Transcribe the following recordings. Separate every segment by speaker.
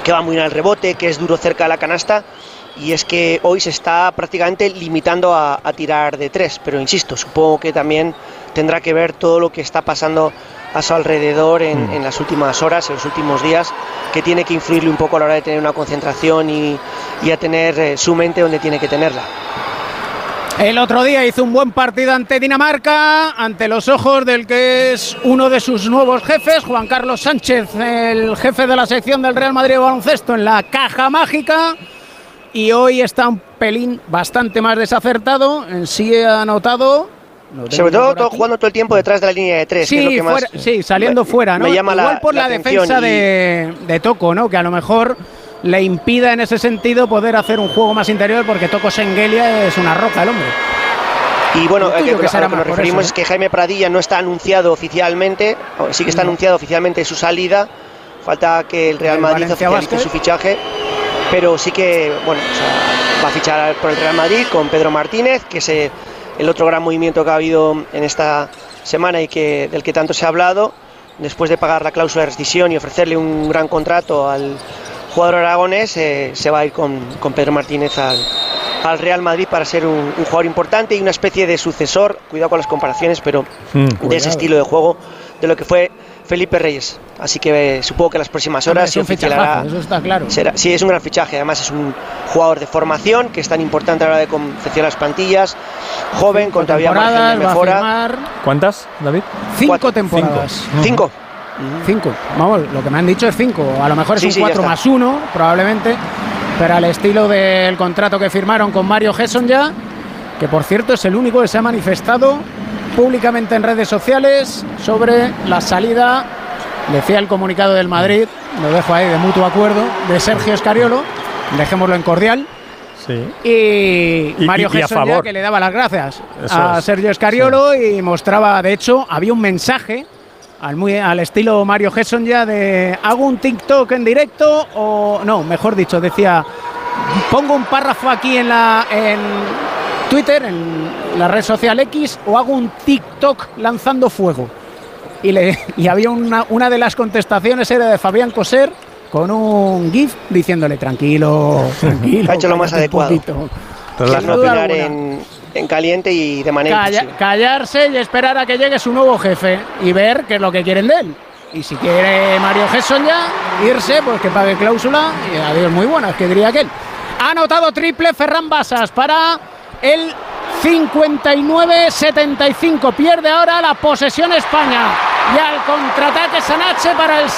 Speaker 1: que va muy bien al rebote, que es duro cerca de la canasta, y es que hoy se está prácticamente limitando a tirar de 3, pero insisto, supongo que también tendrá que ver todo lo que está pasando a su alrededor en las últimas horas, en los últimos días, que tiene que influirle un poco a la hora de tener una concentración y a tener su mente donde tiene que tenerla.
Speaker 2: El otro día hizo un buen partido ante Dinamarca, ante los ojos del que es uno de sus nuevos jefes, Juan Carlos Sánchez, el jefe de la sección del Real Madrid de baloncesto en la caja mágica, y hoy está un pelín bastante más desacertado. En sí ha anotado,
Speaker 1: sobre todo jugando todo el tiempo detrás de la línea de 3,
Speaker 2: sí,
Speaker 1: que es lo que
Speaker 2: fuera,
Speaker 1: más
Speaker 2: sí, saliendo fuera, ¿no?
Speaker 1: Me llama
Speaker 2: igual por la defensa de Toko, ¿no? Que a lo mejor le impida en ese sentido poder hacer un juego más interior, porque Toko Sengelia es una roca el hombre.
Speaker 1: Y bueno, a lo que
Speaker 2: nos
Speaker 1: referimos es que Jaime Pradilla no está anunciado oficialmente, sí que está anunciado oficialmente su salida, falta que el Real Madrid oficialice su fichaje, pero sí que, bueno, o sea, va a fichar por el Real Madrid con Pedro Martínez, que es el otro gran movimiento que ha habido en esta semana y del que tanto se ha hablado, después de pagar la cláusula de rescisión y ofrecerle un gran contrato al jugador aragonés, se va a ir con Pedro Martínez al Real Madrid para ser un jugador importante y una especie de sucesor, cuidado con las comparaciones, pero de ese estilo de juego, de lo que fue Felipe Reyes. Así que supongo que las próximas horas se oficializará.
Speaker 2: Eso está claro.
Speaker 1: Sí, es un gran fichaje. Además es un jugador de formación que es tan importante a la hora de confeccionar las plantillas. Joven, con todavía margen de mejora.
Speaker 3: ¿Cuántas, David?
Speaker 2: 5 temporadas.
Speaker 1: 5.
Speaker 2: 5. Vamos, lo que me han dicho es 5. A lo mejor es un 4 más 1, probablemente. Pero al estilo del contrato que firmaron con Mario Gesson ya, que por cierto es el único que se ha manifestado públicamente en redes sociales sobre la salida, decía el comunicado del Madrid, lo dejo ahí de mutuo acuerdo, de Sergio Scariolo, dejémoslo en cordial.
Speaker 3: Sí.
Speaker 2: Y Mario Gesson ya que le daba las gracias a Sergio Scariolo, y mostraba, de hecho, había un mensaje al estilo Mario Gesson ya de hago un TikTok en directo, o no, mejor dicho, decía pongo un párrafo aquí en Twitter, en la red social X, o hago un TikTok lanzando fuego. Y había una de las contestaciones era de Fabián Coser con un GIF diciéndole tranquilo.
Speaker 1: Ha hecho lo más adecuado. No opinar en caliente y de manera
Speaker 2: callarse y esperar a que llegue su nuevo jefe y ver qué es lo que quieren de él. Y si quiere Mario Gesson ya irse, pues que pague cláusula y adiós, muy buenas, que diría aquel. Ha anotado triple Ferran Bassas para el 59-75. Pierde ahora la posesión España. Y al contraataque Sanache para el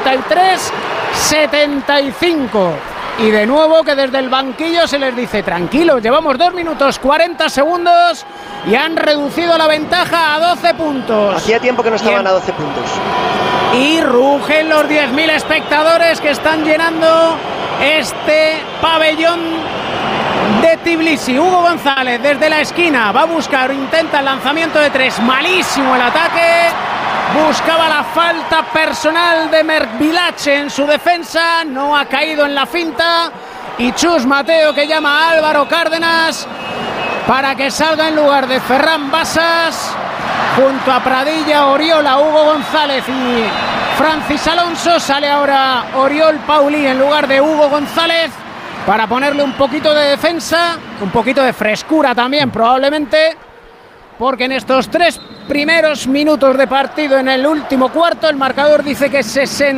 Speaker 2: 63-75. Y de nuevo que desde el banquillo se les dice tranquilos, llevamos 2 minutos 40 segundos y han reducido la ventaja a 12 puntos.
Speaker 1: Hacía tiempo que no estaban a 12 puntos.
Speaker 2: Y rugen los 10.000 espectadores que están llenando este pabellón de Tbilisi. Hugo González desde la esquina va a buscar, intenta el lanzamiento de 3, malísimo el ataque. Buscaba la falta personal de Merkvilache en su defensa, no ha caído en la finta, y Chus Mateo que llama a Álvaro Cárdenas para que salga en lugar de Ferran Bassas. Junto a Pradilla, Oriola, Hugo González y Francis Alonso. Sale ahora Oriol Pauli en lugar de Hugo González para ponerle un poquito de defensa, un poquito de frescura también probablemente, porque en estos 3 primeros minutos de partido en el último cuarto el marcador dice que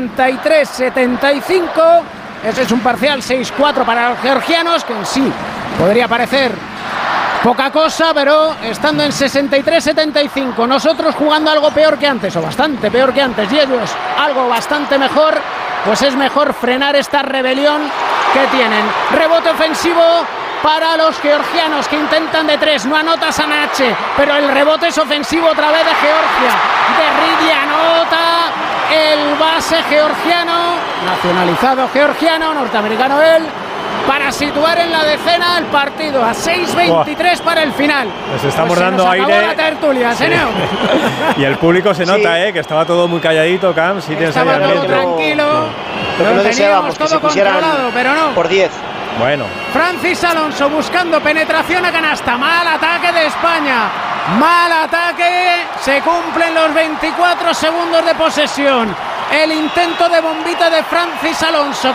Speaker 2: 63-75. Ese es un parcial 6-4 para los georgianos, que en sí podría parecer poca cosa, pero estando en 63-75, nosotros jugando algo peor que antes, o bastante peor que antes, y ellos algo bastante mejor, pues es mejor frenar esta rebelión que tienen. Rebote ofensivo para los georgianos que intentan de 3, no anota Sanache, pero el rebote es ofensivo otra vez de Georgia. Derridi anota el base georgiano, nacionalizado georgiano, norteamericano él, para situar en la decena el partido a 6:23 para el final.
Speaker 3: Nos estamos
Speaker 2: pues
Speaker 3: dando aire.
Speaker 2: La tertulia, sí.
Speaker 3: Y el público se nota, que estaba todo muy calladito, Cam. Sí,
Speaker 2: estaba todo tranquilo. Lo teníamos todo controlado, pero no.
Speaker 1: Por 10.
Speaker 3: Bueno.
Speaker 2: Francis Alonso buscando penetración a canasta. Mal ataque de España. Mal ataque. Se cumplen los 24 segundos de posesión. El intento de bombita de Francis Alonso.